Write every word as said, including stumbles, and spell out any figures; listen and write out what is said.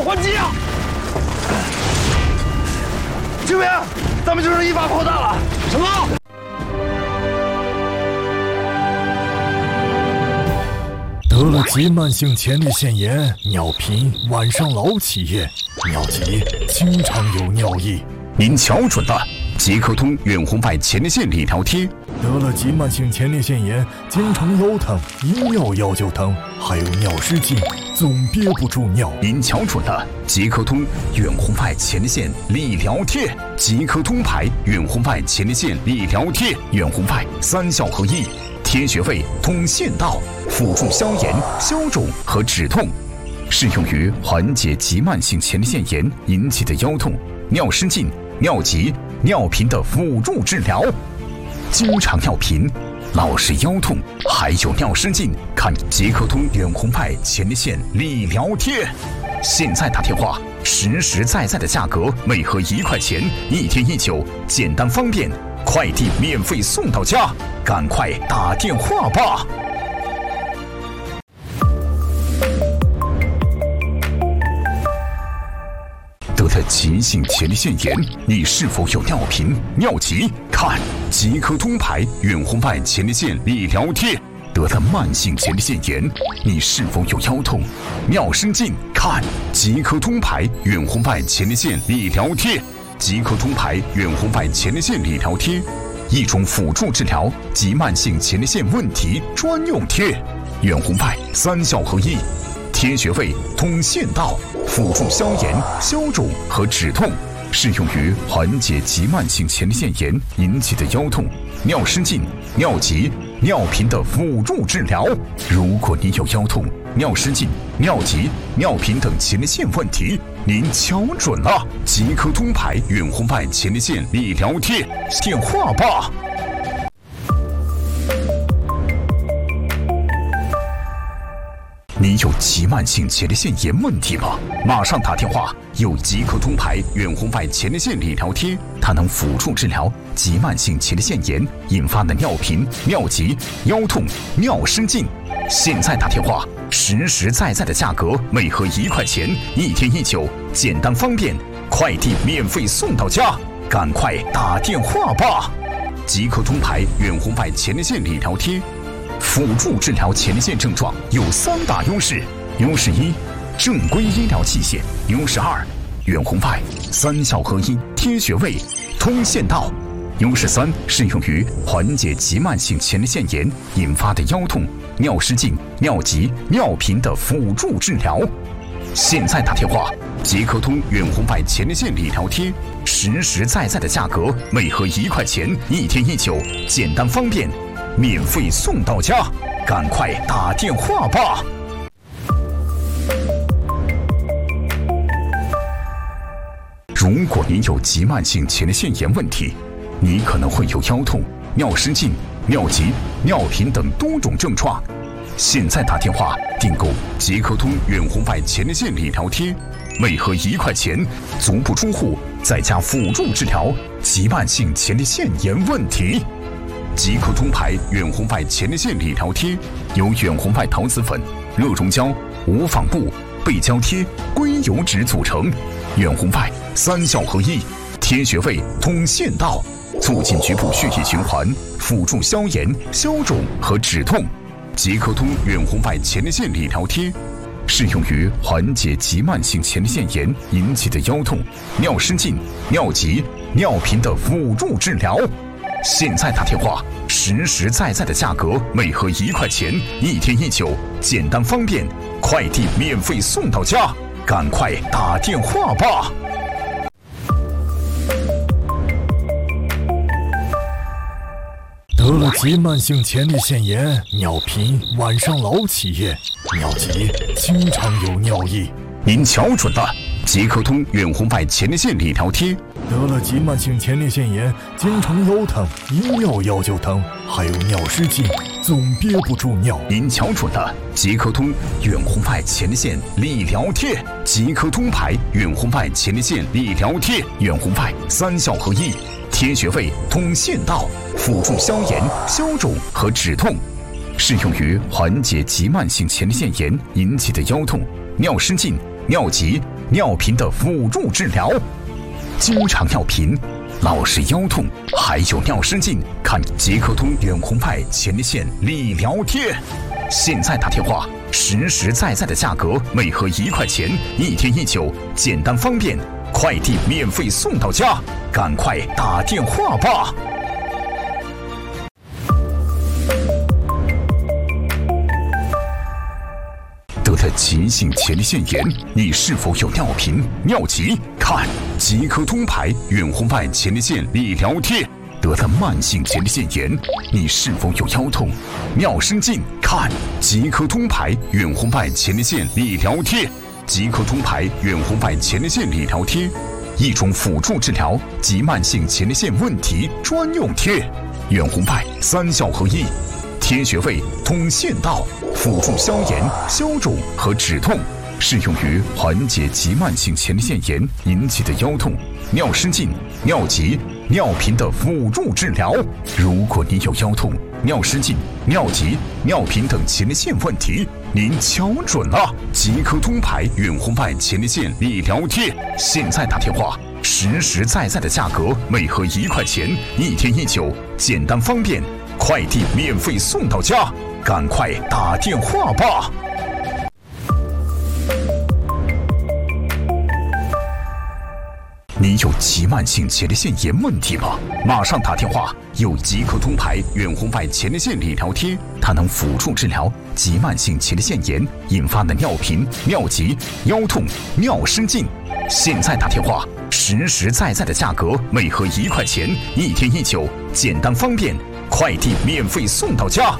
还击啊！救命！咱们就剩一发炮弹了。什么？ 得了急慢性前列腺炎、尿频、晚上老起夜、尿急，经常有尿意。 您瞧准了，即刻通远红外前列腺理疗贴。 得了急慢性前列腺炎，经常腰疼，一尿药就疼，还有尿失禁，总憋不住尿。 您瞧准了，即刻通远红外前列腺理疗贴。即刻通牌远红外前列腺理疗贴，远红外三效合一。贴穴位，通腺道，辅助消炎、消肿和止痛，适用于缓解急慢性前列腺炎引起的腰痛、尿失禁、尿急、尿频的辅助治疗。经常尿频、老是腰痛，还有尿失禁，看即刻通远红外前列腺理疗贴。现在打电话，实实在在的价格，每盒一块钱，一天一九，简单方便，快递免费送到家。赶快打电话吧！得了急性前列腺炎，你是否有尿频、尿急？看即刻通牌远红外前列腺理疗贴。得了慢性前列腺炎，你是否有腰痛、尿失禁？看即刻通牌远红外前列腺理疗贴。即刻通牌远红外前列腺理疗贴，一种辅助治疗急慢性前列腺问题专用贴。远红外三效合一，贴穴位，通腺道，辅助消炎、消肿和止痛，适用于缓解急慢性前列腺炎引起的腰痛、尿失禁、尿急、尿频的辅助治疗。如果你有腰痛、尿失禁、尿急、尿频等前列腺问题，您瞧准了，即刻通牌远红外前列腺理疗贴，电话吧。你有急慢性前列腺炎问题吗？马上打电话，有即刻通牌远红外前列腺理疗贴，它能辅助治疗急慢性前列腺炎引发的尿频、尿急、腰痛、尿失禁。现在打电话，实实在在的价格，每盒一块钱，一天一九，简单方便，快递免费送到家。赶快打电话吧！即刻通牌远红外前列腺理疗贴。辅助治疗前列腺症状有三大优势：优势一，正规医疗器械；优势二，远红外三效合一，贴穴位，通腺道；优势三，适用于缓解急慢性前列腺炎引发的腰痛、尿失禁、尿急、尿频的辅助治疗。现在打电话，即刻通远红外前列腺理疗贴，实实在在的价格，每盒一块钱，一天一九，简单方便，免费送到家。赶快打电话吧！如果您有急慢性前列腺炎问题，你可能会有腰痛、尿失禁、尿急、尿频等多种症状。现在打电话订购即刻通远红外前列腺理疗贴，每盒一块钱，足不出户，在家辅助治疗急慢性前列腺炎问题。即刻通牌远红外前列腺理疗贴由远红外桃子粉、热熔胶、无纺布、背胶贴、硅油脂组成，远红外三效合一，贴穴位，通腺道，促进局部血液循环，辅助消炎、消肿和止痛。即刻通远红外前列腺理疗贴适用于缓解急慢性前列腺炎引起的腰痛、尿失禁、尿急、尿频的辅助治疗。现在打电话，实实在在的价格，每盒一块钱，一天一九，简单方便，快递免费送到家。赶快打电话吧！ 得了急慢性前列腺炎、尿频、晚上老起夜、尿急，经常有尿意。 您瞧准了，即刻通远红外前列腺理疗贴。 得了急慢性前列腺炎，经常腰疼，一尿药就疼，还有尿失禁，总憋不住尿。 您瞧准了，即刻通远红外前列腺理疗贴。即刻通牌远红外前列腺理疗贴，远红外三效合一，贴穴位，通腺道，辅助消炎、消肿和止痛，适用于缓解急慢性前列腺炎引起的腰痛、尿失禁、尿急、 尿频的辅助治疗。经常尿频、老是腰痛，还有尿失禁，看捷克通远红外前列腺理疗贴。现在打电话，实实在在的价格，每盒一块钱，一天一九，简单方便，快递免费送到家，赶快打电话吧！得了急性前列腺炎，你是否有尿频、尿急？看捷克通牌远红外前列腺理疗贴。得了慢性前列腺炎，你是否有腰痛、尿失禁？看捷克通牌远红外前列腺理疗贴。捷克通牌远红外前列腺理疗贴，一种辅助治疗及慢性前列腺问题专用贴。远红外三效合一，贴穴位通腺道，辅助消炎、消肿和止痛，适用于缓解急慢性前列腺炎引起的腰痛、尿失禁、尿急、尿频的辅助治疗。如果你有腰痛、尿失禁、尿急、尿频等前列腺问题，您瞧准了，捷克通牌远红外前列腺理疗贴。现在打电话，实实在在的价格，每盒一块钱，一天一九，简单方便，快递免费送到家，赶快打电话吧！你有急慢性前列腺炎问题吗？马上打电话，有捷克通牌远红外前列腺理疗贴，它能辅助治疗急慢性前列腺炎引发的尿频、尿急、腰痛、尿失禁。现在打电话，实实在在的价格，每盒一块钱，一天一九，简单方便，快递免费送到家。